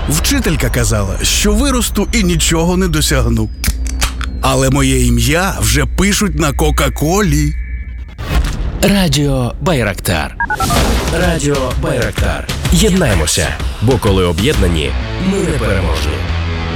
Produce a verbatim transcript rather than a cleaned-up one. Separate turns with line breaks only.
Вчителька казала, що виросту і нічого не досягну. Але моє ім'я вже пишуть на Кока-Колі.
Радіо Байрактар. Радіо Байрактар. Єднаємося, бо коли об'єднані, ми непереможні.